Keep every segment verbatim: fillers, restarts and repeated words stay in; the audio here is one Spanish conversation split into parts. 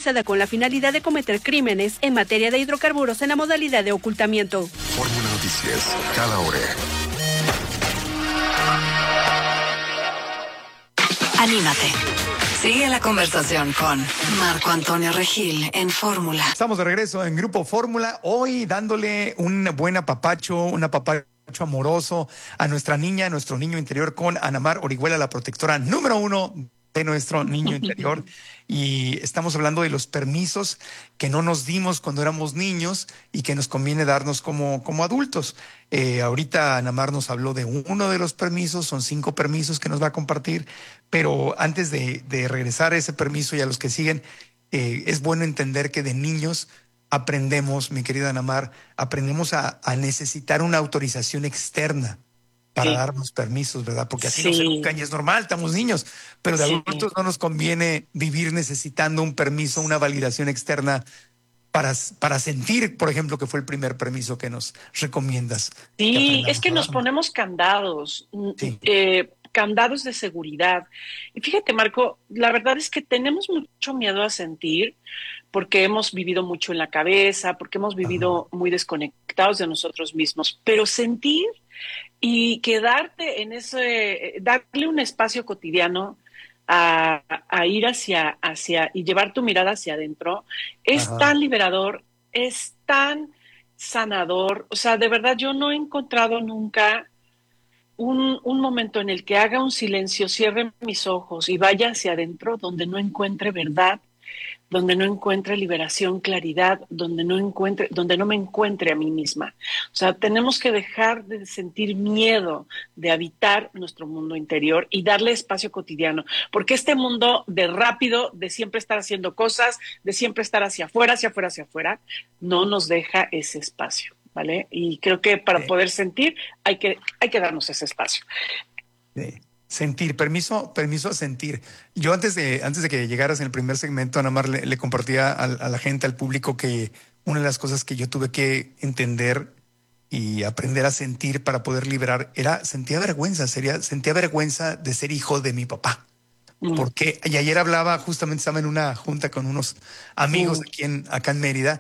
utilizada con la finalidad de cometer crímenes en materia de hidrocarburos en la modalidad de ocultamiento. Fórmula Noticias, cada hora. Anímate. Sigue la conversación con Marco Antonio Regil en Fórmula. Estamos de regreso en Grupo Fórmula, hoy dándole un buen apapacho, un apapacho amoroso a nuestra niña, a nuestro niño interior, con Ana Mar Orihuela, la protectora número uno de nuestro niño interior. Y estamos hablando de los permisos que no nos dimos cuando éramos niños y que nos conviene darnos como, como adultos. Eh, ahorita Ana Mar nos habló de uno de los permisos, son cinco permisos que nos va a compartir, pero antes de, de regresar a ese permiso y a los que siguen, eh, es bueno entender que de niños aprendemos, mi querida Ana Mar, aprendemos a, a necesitar una autorización externa para sí. darnos permisos, ¿verdad? Porque así sí. nos educan y es normal, estamos niños, pero de sí. adultos no nos conviene vivir necesitando un permiso, una validación externa para, para sentir, por ejemplo, que fue el primer permiso que nos recomiendas. Sí, que es que nos ponemos candados, sí. eh, candados de seguridad. Y fíjate, Marco, la verdad es que tenemos mucho miedo a sentir porque hemos vivido mucho en la cabeza, porque hemos vivido Ajá. muy desconectados de nosotros mismos, pero sentir y quedarte en ese, darle un espacio cotidiano a, a ir hacia, hacia y llevar tu mirada hacia adentro, es Ajá. tan liberador, es tan sanador. O sea, de verdad yo no he encontrado nunca un, un momento en el que haga un silencio, cierre mis ojos y vaya hacia adentro donde no encuentre verdad, donde no encuentre liberación, claridad, donde no encuentre, donde no me encuentre a mí misma. O sea, tenemos que dejar de sentir miedo de habitar nuestro mundo interior y darle espacio cotidiano, porque este mundo de rápido, de siempre estar haciendo cosas, de siempre estar hacia afuera, hacia afuera, hacia afuera, no nos deja ese espacio, ¿vale? Y creo que para sí. poder sentir hay que, hay que darnos ese espacio. Sí. Sentir, permiso, permiso a sentir. Yo antes de, antes de que llegaras en el primer segmento, Ana Mar, le, le compartía a, a la gente, al público, que una de las cosas que yo tuve que entender y aprender a sentir para poder liberar era, sentía vergüenza, sería, sentía vergüenza de ser hijo de mi papá. Mm. Porque, y ayer hablaba, justamente estaba en una junta con unos amigos mm. aquí en, acá en Mérida,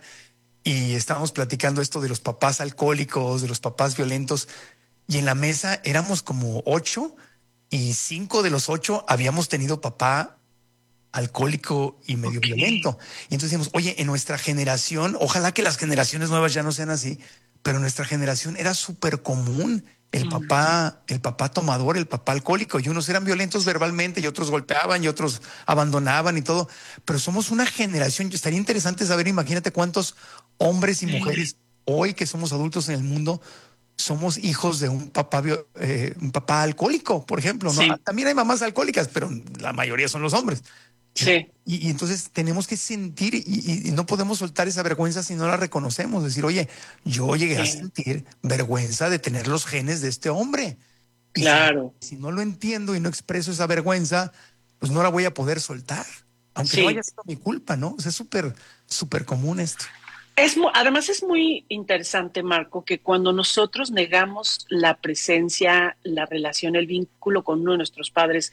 y estábamos platicando esto de los papás alcohólicos, de los papás violentos, y en la mesa éramos como ocho, y cinco de los ocho habíamos tenido papá alcohólico y medio okay. violento. Y entonces decíamos, oye, en nuestra generación, ojalá que las generaciones nuevas ya no sean así, pero en nuestra generación era súper común el mm. papá, el papá tomador, el papá alcohólico, y unos eran violentos verbalmente y otros golpeaban y otros abandonaban y todo. Pero somos una generación, estaría interesante saber, imagínate cuántos hombres y mujeres hoy que somos adultos en el mundo somos hijos de un papá, eh, un papá alcohólico, por ejemplo, ¿no? Sí. También hay mamás alcohólicas, pero la mayoría son los hombres. Sí. Y, y entonces tenemos que sentir y, y, y no podemos soltar esa vergüenza si no la reconocemos. Decir, oye, yo llegué sí. a sentir vergüenza de tener los genes de este hombre. Y claro. Si, si no lo entiendo y no expreso esa vergüenza, pues no la voy a poder soltar. Aunque sí. no haya sido mi culpa, ¿no? O sea, es súper, súper común esto. Es, además es muy interesante, Marco, que cuando nosotros negamos la presencia, la relación, el vínculo con uno de nuestros padres,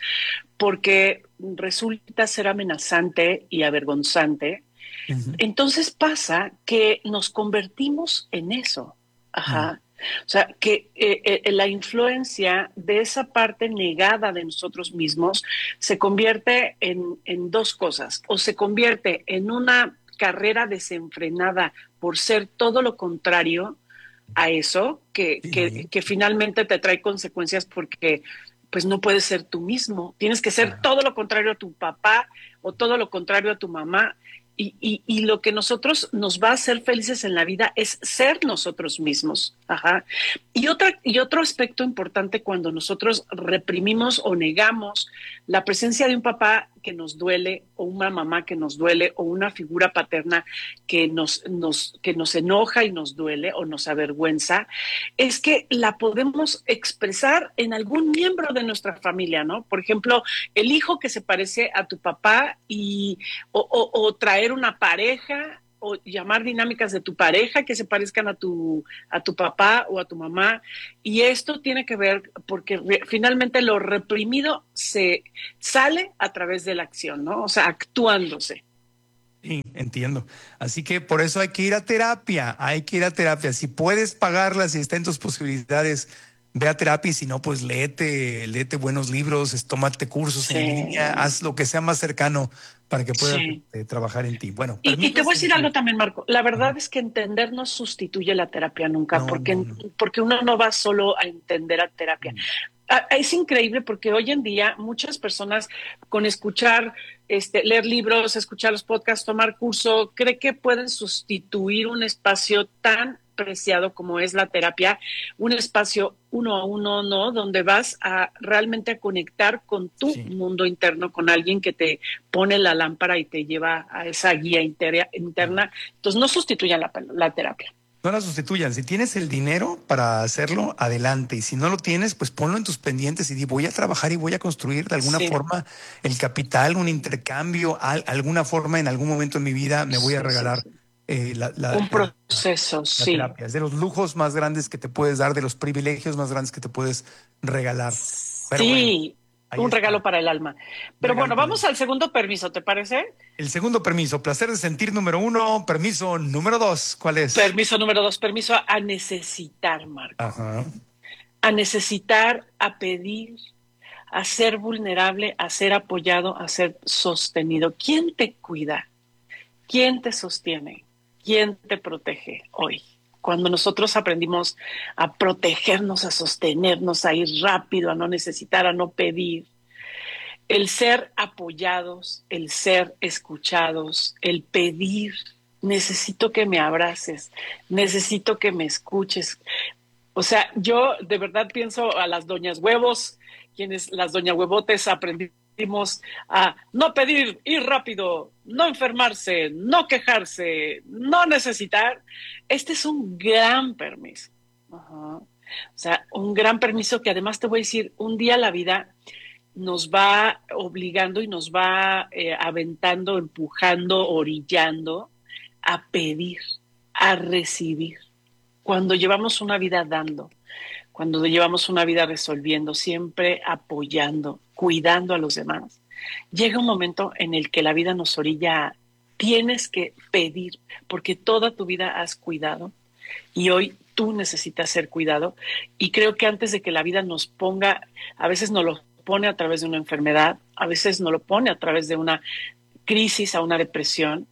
porque resulta ser amenazante y avergonzante, uh-huh. entonces pasa que nos convertimos en eso. Ajá. Uh-huh. O sea, que eh, eh, la influencia de esa parte negada de nosotros mismos se convierte en, en dos cosas. O se convierte en una carrera desenfrenada por ser todo lo contrario a eso, que, sí. que, que finalmente te trae consecuencias porque pues no puedes ser tú mismo, tienes que ser ah. todo lo contrario a tu papá o todo lo contrario a tu mamá. Y, y, y lo que nosotros nos va a hacer felices en la vida es ser nosotros mismos. Ajá. Y, otra, y otro aspecto importante cuando nosotros reprimimos o negamos la presencia de un papá que nos duele, o una mamá que nos duele, o una figura paterna que nos, nos, que nos enoja y nos duele o nos avergüenza, es que la podemos expresar en algún miembro de nuestra familia, ¿no? Por ejemplo, el hijo que se parece a tu papá y, o, o, o traer una pareja o llamar dinámicas de tu pareja que se parezcan a tu, a tu papá o a tu mamá. Y esto tiene que ver porque re, finalmente lo reprimido se sale a través de la acción, ¿no? O sea, actuándose. Sí, entiendo. Así que por eso hay que ir a terapia, hay que ir a terapia. Si puedes pagarla, si está en tus posibilidades, ve a terapia, y si no, pues léete, léete buenos libros, es- tómate cursos Sí, en línea, haz lo que sea más cercano para que puedas sí. eh, trabajar en ti. Bueno, Y, y te permítase voy a decir algo sentir. también, Marco. La verdad Ajá. es que entender no sustituye la terapia nunca, No, no, porque, no. porque uno no va solo a entender a terapia. Mm. Ah, Es increíble porque hoy en día muchas personas con escuchar, este, leer libros, escuchar los podcasts, tomar curso, cree que pueden sustituir un espacio tan preciado como es la terapia, un espacio uno a uno, ¿no? Donde vas a realmente a conectar con tu Sí. mundo interno, con alguien que te pone la lámpara y te lleva a esa guía inter- Mm. interna. Entonces no sustituyan la, la terapia. No la sustituyan. Si tienes el dinero para hacerlo, adelante. Y si no lo tienes, pues ponlo en tus pendientes y di, voy a trabajar y voy a construir de alguna Sí, forma el capital, un intercambio, al- alguna forma en algún momento en mi vida me voy a sí, sí, regalar sí. eh, la, la, Un la, proceso, la sí. terapia. Es de los lujos más grandes que te puedes dar, de los privilegios más grandes que te puedes regalar. Pero bueno, Sí, ahí un regalo está. para el alma. Un Pero regalo bueno, para vamos él. al segundo permiso, ¿te parece? El segundo permiso, placer de sentir número uno, permiso número dos, ¿cuál es? Permiso número dos, permiso a necesitar, Marco. Ajá. A necesitar, a pedir, a ser vulnerable, a ser apoyado, a ser sostenido. ¿Quién te cuida? ¿Quién te sostiene? ¿Quién te protege hoy? Cuando nosotros aprendimos a protegernos, a sostenernos, a ir rápido, a no necesitar, a no pedir, el ser apoyados, el ser escuchados, el pedir, necesito que me abraces, necesito que me escuches. O sea, yo de verdad pienso a las doñas huevos, quienes las doña huevotes aprendimos a no pedir, ir rápido, no enfermarse, no quejarse, no necesitar. Este es un gran permiso. Ajá. O sea, un gran permiso que además te voy a decir, un día la vida nos va obligando y nos va eh, aventando, empujando, orillando a pedir, a recibir. Cuando llevamos una vida dando, cuando llevamos una vida resolviendo, siempre apoyando, cuidando a los demás, llega un momento en el que la vida nos orilla a, tienes que pedir, porque toda tu vida has cuidado y hoy tú necesitas ser cuidado. Y creo que antes de que la vida nos ponga, a veces nos lo pone a través de una enfermedad, a veces nos lo pone a través de una crisis, a una depresión.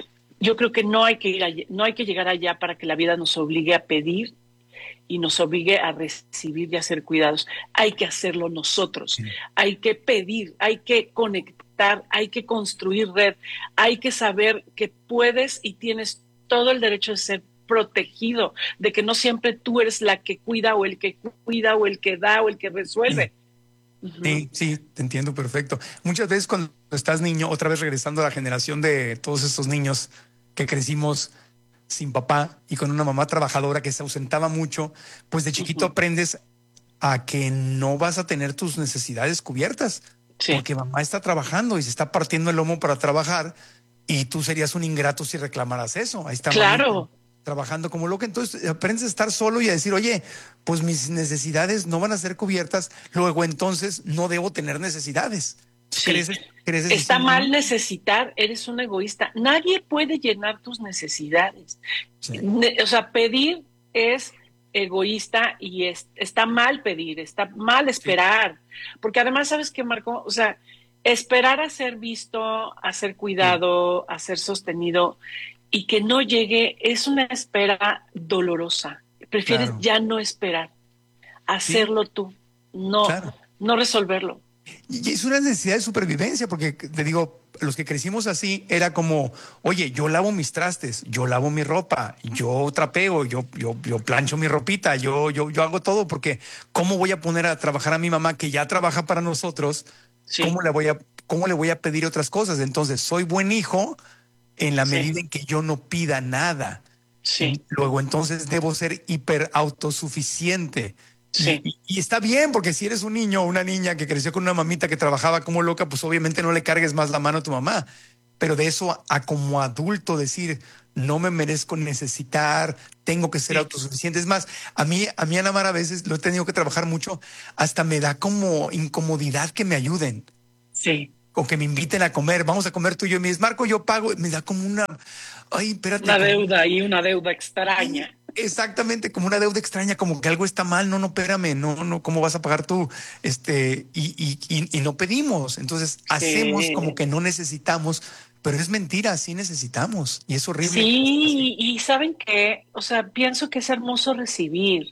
Yo creo que no hay que ir allá, no hay que llegar allá para que la vida nos obligue a pedir y nos obligue a recibir y a ser cuidados. Hay que hacerlo nosotros. Sí. Hay que pedir, hay que conectar, hay que construir red, hay que saber que puedes y tienes todo el derecho de ser protegido, de que no siempre tú eres la que cuida o el que cuida o el que da o el que resuelve. Uh-huh. Sí, sí, te entiendo perfecto. Muchas veces cuando estás niño, otra vez regresando a la generación de todos estos niños que crecimos sin papá y con una mamá trabajadora que se ausentaba mucho, pues de chiquito uh-huh. aprendes a que no vas a tener tus necesidades cubiertas, sí. porque mamá está trabajando y se está partiendo el lomo para trabajar y tú serías un ingrato si reclamaras eso. Ahí está claro. mamita trabajando como loca. Entonces aprendes a estar solo y a decir, oye, pues mis necesidades no van a ser cubiertas, luego entonces no debo tener necesidades. Sí. ¿Creces, creces Está diciendo, mal ¿no? necesitar, eres un egoísta. Nadie puede llenar tus necesidades. Sí. O sea, pedir es egoísta y es, está mal pedir, está mal esperar. Sí. Porque además, ¿sabes qué, Marco? O sea, esperar a ser visto, a ser cuidado, sí. a ser sostenido y que no llegue es una espera dolorosa. Prefieres claro. ya no esperar, hacerlo sí. tú, no, claro. no resolverlo. Y es una necesidad de supervivencia, porque te digo, los que crecimos así era como, oye, yo lavo mis trastes, yo lavo mi ropa, yo trapeo, yo, yo, yo plancho mi ropita, yo, yo, yo hago todo, porque ¿cómo voy a poner a trabajar a mi mamá que ya trabaja para nosotros? Sí. ¿Cómo le voy a, cómo le voy a pedir otras cosas? Entonces, soy buen hijo en la sí. medida en que yo no pida nada. Sí. Luego, entonces, debo ser hiper autosuficiente. Sí. Y, y está bien, porque si eres un niño o una niña que creció con una mamita que trabajaba como loca, pues obviamente no le cargues más la mano a tu mamá. Pero de eso a, a como adulto decir, no me merezco necesitar, tengo que ser sí. autosuficiente. Es más, a mí, a mí, Ana Mar, a veces lo he tenido que trabajar mucho, hasta me da como incomodidad que me ayuden. Sí. o que me inviten a comer, vamos a comer tú y yo, y me dices, Marco, yo pago, me da como una, ay, espérate. Una como... deuda y una deuda extraña. Exactamente, como una deuda extraña, como que algo está mal, no, no, espérame, no, no, ¿cómo vas a pagar tú? Este, y, y, y, y no pedimos, entonces sí. Hacemos como que no necesitamos, pero es mentira, sí necesitamos, y es horrible. Sí, y ¿saben qué? O sea, pienso que es hermoso recibir.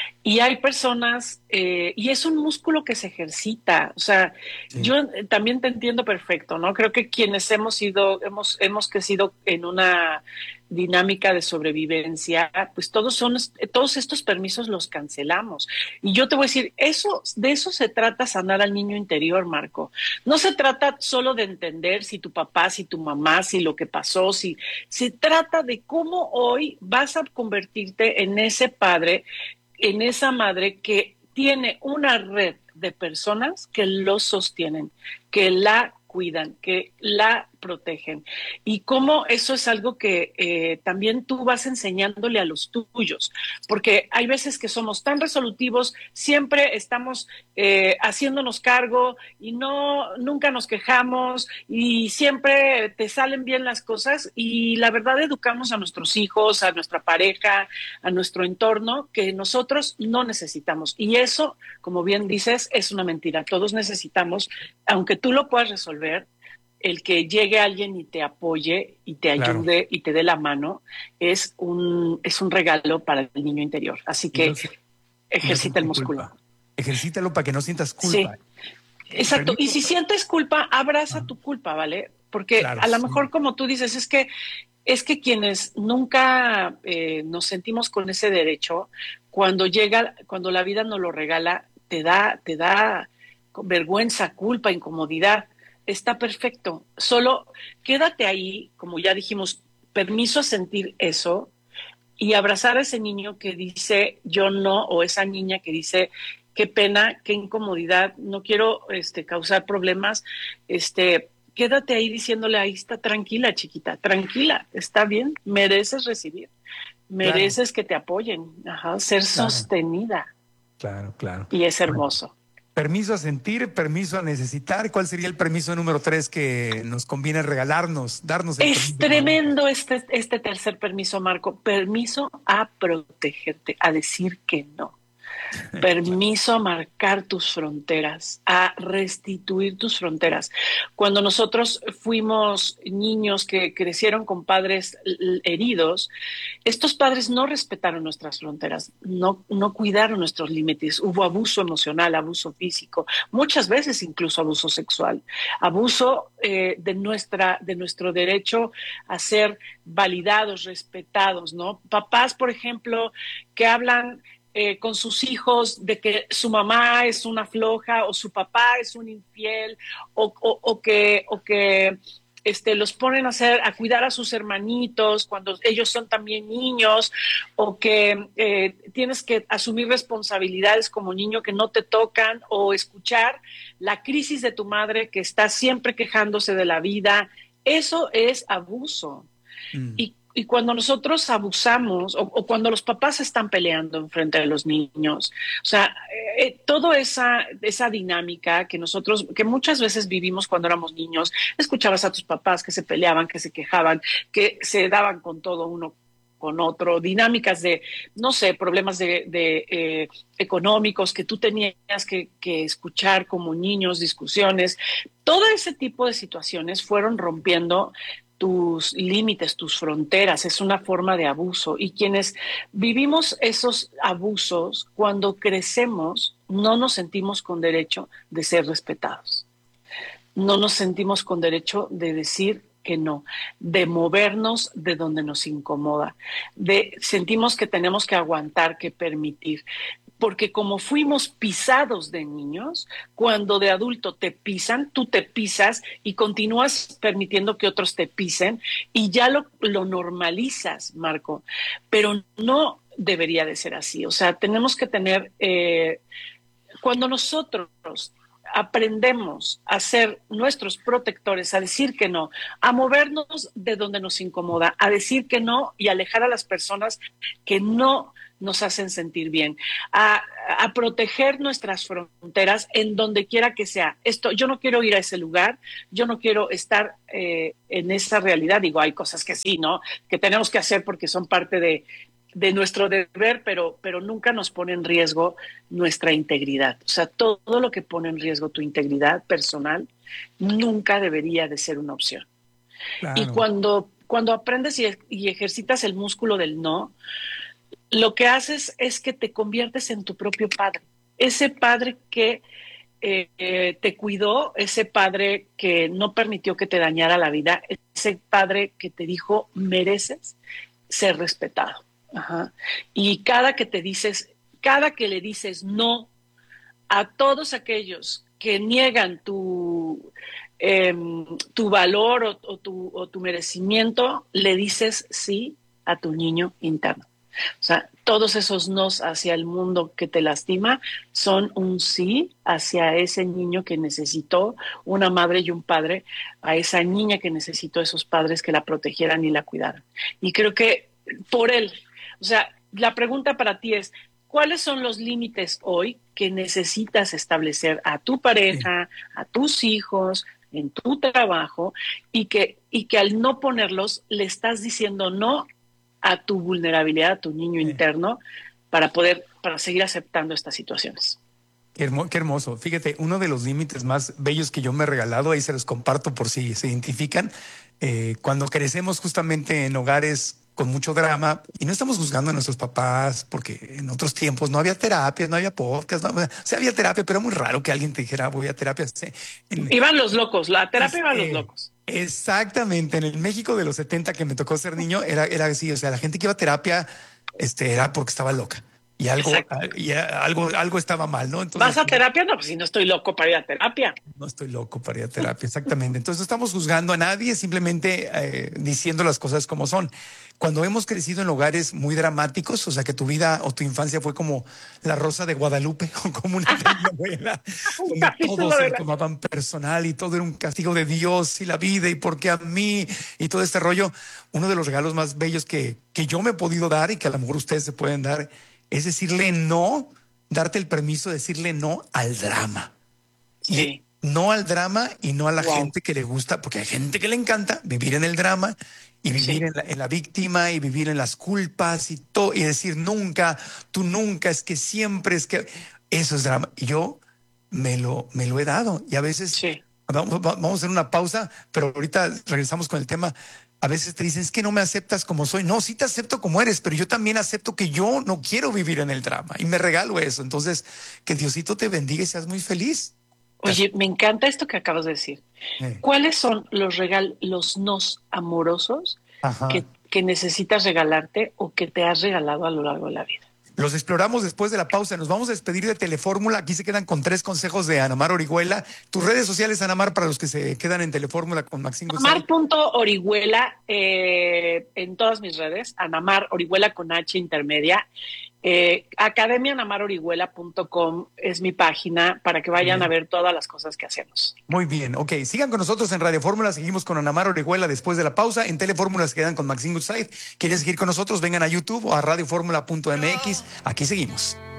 Y hay personas, eh, y es un músculo que se ejercita. O sea, sí. Yo también te entiendo perfecto, ¿no? Creo que quienes hemos sido, hemos, hemos crecido en una dinámica de sobrevivencia, pues todos son, todos estos permisos los cancelamos. Y yo te voy a decir, eso, de eso se trata sanar al niño interior, Marco. No se trata solo de entender si tu papá, si tu mamá, si lo que pasó, si se trata de cómo hoy vas a convertirte en ese padre, en esa madre que tiene una red de personas que lo sostienen, que la cuidan, que la protegen. Y cómo eso es algo que eh, también tú vas enseñándole a los tuyos, porque hay veces que somos tan resolutivos, siempre estamos eh, haciéndonos cargo y no, nunca nos quejamos y siempre te salen bien las cosas y la verdad educamos a nuestros hijos, a nuestra pareja, a nuestro entorno que nosotros no necesitamos. Y eso, como bien dices, es una mentira. Todos necesitamos, aunque tú lo puedas resolver, el que llegue alguien y te apoye y te ayude, claro, y te dé la mano es un, es un regalo para el niño interior. Así que Entonces, ejercita no el músculo. Culpa. Ejercítalo para que no sientas culpa. Sí, exacto. Y si sientes culpa, abraza ah. tu culpa, ¿vale? Porque claro, a lo mejor, sí, como tú dices, es que es que quienes nunca eh, nos sentimos con ese derecho, cuando llega, cuando la vida nos lo regala, te da, te da vergüenza, culpa, incomodidad. Está perfecto. Solo quédate ahí, como ya dijimos, permiso a sentir eso y abrazar a ese niño que dice yo no, o esa niña que dice qué pena, qué incomodidad, no quiero este, causar problemas. Este, quédate ahí diciéndole, ahí está, tranquila, chiquita, tranquila, está bien, mereces recibir, mereces, claro, que te apoyen, ajá, ser, claro, sostenida. Claro, claro. Y es hermoso. Permiso a sentir, permiso a necesitar. ¿Cuál sería el permiso número tres que nos conviene regalarnos, darnos? El es tremendo este, este tercer permiso, Marco. Permiso a protegerte, a decir que no. Permiso a marcar tus fronteras, a restituir tus fronteras. Cuando nosotros fuimos niños que crecieron con padres heridos, estos padres no respetaron nuestras fronteras, no, no cuidaron nuestros límites. Hubo abuso emocional, abuso físico, muchas veces incluso abuso sexual, abuso eh, de, nuestra, de nuestro derecho a ser validados, respetados, ¿no? Papás, por ejemplo, que hablan Eh, con sus hijos de que su mamá es una floja o su papá es un infiel o, o, o que, o que este, los ponen a, hacer, a cuidar a sus hermanitos cuando ellos son también niños o que eh, tienes que asumir responsabilidades como niño que no te tocan o escuchar la crisis de tu madre que está siempre quejándose de la vida. Eso es abuso. Mm. Y Y cuando nosotros abusamos o, o cuando los papás están peleando enfrente de los niños, o sea, eh, toda esa, esa dinámica que nosotros, que muchas veces vivimos cuando éramos niños, escuchabas a tus papás que se peleaban, que se quejaban, que se daban con todo uno con otro, dinámicas de, no sé, problemas de, de eh, económicos que tú tenías que, que escuchar como niños, discusiones, todo ese tipo de situaciones fueron rompiendo tus límites, tus fronteras, es una forma de abuso. Y quienes vivimos esos abusos, cuando crecemos, no nos sentimos con derecho de ser respetados. No nos sentimos con derecho de decir que no, de movernos de donde nos incomoda, de sentimos que tenemos que aguantar, que permitir. Porque como fuimos pisados de niños, cuando de adulto te pisan, tú te pisas y continúas permitiendo que otros te pisen y ya lo, lo normalizas, Marco. Pero no debería de ser así. O sea, tenemos que tener, eh, cuando nosotros aprendemos a ser nuestros protectores, a decir que no, a movernos de donde nos incomoda, a decir que no y alejar a las personas que no nos hacen sentir bien, a, a proteger nuestras fronteras en donde quiera que sea. Esto, yo no quiero ir a ese lugar, yo no quiero estar eh, en esa realidad. Digo, hay cosas que sí, ¿no? Que tenemos que hacer porque son parte de, de nuestro deber, pero, pero nunca nos pone en riesgo nuestra integridad. O sea, todo lo que pone en riesgo tu integridad personal nunca debería de ser una opción. Claro. Y cuando, cuando aprendes y, y ejercitas el músculo del no, lo que haces es que te conviertes en tu propio padre. Ese padre que eh, eh, te cuidó, ese padre que no permitió que te dañara la vida, ese padre que te dijo, mereces ser respetado. Ajá. Y cada que te dices, cada que le dices no a todos aquellos que niegan tu, eh, tu valor o, o, tu, o tu merecimiento, le dices sí a tu niño interno. O sea, todos esos nos hacia el mundo que te lastima son un sí hacia ese niño que necesitó una madre y un padre, a esa niña que necesitó esos padres que la protegieran y la cuidaran. Y creo que por él, o sea, la pregunta para ti es, ¿cuáles son los límites hoy que necesitas establecer a tu pareja, a tus hijos, en tu trabajo, y que, y que al no ponerlos le estás diciendo no a tu vulnerabilidad, a tu niño sí. interno, para poder, para seguir aceptando estas situaciones? Qué, hermo, qué hermoso. Fíjate, uno de los límites más bellos que yo me he regalado, ahí se los comparto por si se identifican, eh, cuando crecemos justamente en hogares con mucho drama, y no estamos juzgando a nuestros papás, porque en otros tiempos no había terapia, no había podcast, no, o sea, había terapia, pero era muy raro que alguien te dijera, voy a terapia. En, iban los locos, la terapia iban eh, los locos. Exactamente, en el México de los setenta que me tocó ser niño, era, era así, o sea, la gente que iba a terapia este, era porque estaba loca. Y algo, y algo, algo estaba mal, ¿no? Entonces, ¿vas a terapia? No, pues si no estoy loco para ir a terapia. No estoy loco para ir a terapia, exactamente. Entonces no estamos juzgando a nadie, simplemente eh, diciendo las cosas como son. Cuando hemos crecido en lugares muy dramáticos, o sea, que tu vida o tu infancia fue como la Rosa de Guadalupe o como una telenovela, donde todos se lo tomaban personal y todo era un castigo de Dios y la vida y por qué a mí y todo este rollo, uno de los regalos más bellos que, que yo me he podido dar y que a lo mejor ustedes se pueden dar es decirle no, darte el permiso de decirle no al drama. Sí. Y no al drama y no a la wow. gente que le gusta, porque hay gente que le encanta vivir en el drama y vivir sí. en, la, en la víctima y vivir en las culpas y todo, y decir nunca, tú nunca, es que siempre, es que eso es drama. Y yo me lo, me lo he dado y a veces sí. vamos, vamos a hacer una pausa, pero ahorita regresamos con el tema. A veces te dicen, es que no me aceptas como soy. No, sí te acepto como eres, pero yo también acepto que yo no quiero vivir en el drama y me regalo eso. Entonces, que Diosito te bendiga y seas muy feliz. Oye, me encanta esto que acabas de decir. Eh. ¿Cuáles son los regalos, los nos amorosos que, que necesitas regalarte o que te has regalado a lo largo de la vida? Los exploramos después de la pausa. Nos vamos a despedir de Telefórmula. Aquí se quedan con tres consejos de Ana Mar Orihuela. Tus redes sociales, Ana Mar, para los que se quedan en Telefórmula con Maxine Guzmán. Ana Mar punto Orihuela eh, en todas mis redes. Ana Mar Orihuela con H intermedia. Eh, academia ana mar orihuela punto com es mi página para que vayan bien. A ver todas las cosas que hacemos. Muy bien, ok. Sigan con nosotros en Radio Fórmula. Seguimos con Ana Mar Orihuela después de la pausa. En Telefórmula se quedan con Maxine Guzmán. ¿Quieren seguir con nosotros? Vengan a YouTube o a radio fórmula punto m x. Aquí seguimos.